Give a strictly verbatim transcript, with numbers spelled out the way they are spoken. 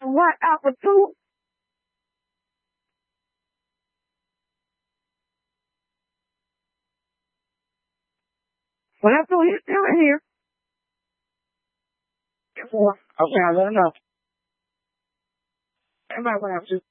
right out the two. Well, that's all he's doing here. Four. Okay, I let him know. Everybody went out to